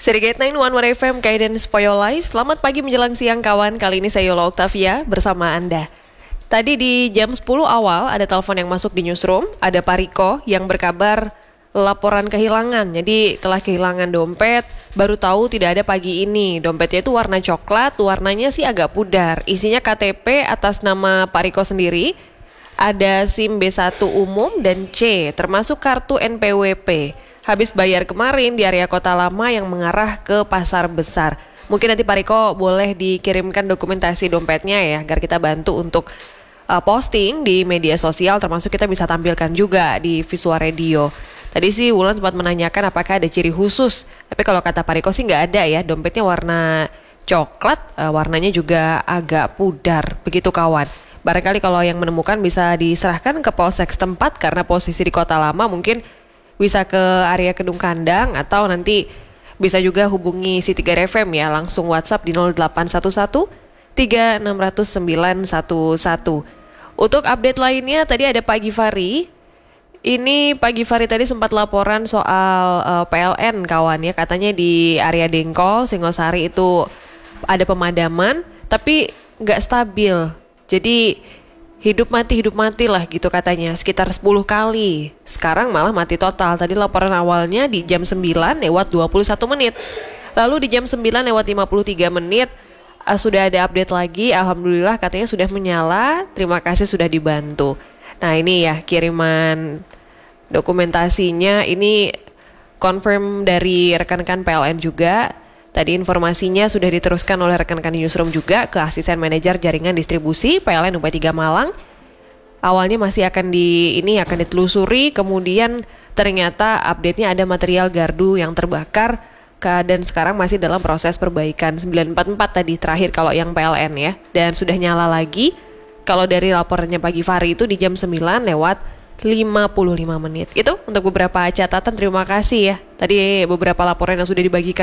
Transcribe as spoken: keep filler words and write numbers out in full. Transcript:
Serigate sembilan satu satu F M, Guidance for Your Life. Selamat pagi menjelang siang kawan. Kali ini saya Yola Octavia bersama Anda. Tadi di jam sepuluh awal ada telepon yang masuk di newsroom. Ada Pak Riko yang berkabar laporan kehilangan. Jadi telah kehilangan dompet. Baru tahu tidak ada pagi ini. Dompetnya itu warna coklat, warnanya sih agak pudar. Isinya K T P atas nama Pak Riko sendiri. Ada SIM B satu umum dan C, termasuk kartu N P W P. Habis bayar kemarin di area Kota Lama yang mengarah ke Pasar Besar. Mungkin nanti Pak Riko boleh dikirimkan dokumentasi dompetnya ya, agar kita bantu untuk uh, posting di media sosial, termasuk kita bisa tampilkan juga di Visual Radio. Tadi sih Wulan sempat menanyakan apakah ada ciri khusus, tapi kalau kata Pak Riko sih nggak ada ya, dompetnya warna coklat, uh, warnanya juga agak pudar, begitu kawan. Barangkali kalau yang menemukan bisa diserahkan ke Polsek setempat karena posisi di Kota Lama mungkin bisa ke area Kedung Kandang atau nanti bisa juga hubungi City Gar F M ya, langsung WhatsApp di nol delapan satu satu tiga enam nol nol sembilan satu satu. Untuk update lainnya tadi ada Pak Gifari. Ini Pak Gifari tadi sempat laporan soal uh, P L N kawan ya, katanya di area Dengkol, Singosari itu ada pemadaman tapi nggak stabil. Jadi hidup mati hidup mati lah gitu katanya, sekitar sepuluh kali. Sekarang malah mati total. Tadi laporan awalnya di jam sembilan lewat dua puluh satu menit. Lalu di jam sembilan lewat lima puluh tiga menit uh, sudah ada update lagi. Alhamdulillah katanya sudah menyala. Terima kasih sudah dibantu. Nah ini ya kiriman dokumentasinya. Ini confirm dari rekan-rekan P L N juga. Tadi informasinya sudah diteruskan oleh rekan-rekan di newsroom juga ke asisten manajer jaringan distribusi P L N U P tiga Malang. Awalnya masih akan di ini akan ditelusuri, kemudian ternyata update-nya ada material gardu yang terbakar dan sekarang masih dalam proses perbaikan. sembilan empat empat tadi terakhir kalau yang P L N ya, dan sudah nyala lagi. Kalau dari laporannya pagi Fahri itu di jam sembilan lewat lima puluh lima menit. Itu untuk beberapa catatan, terima kasih ya. Tadi beberapa laporan yang sudah dibagikan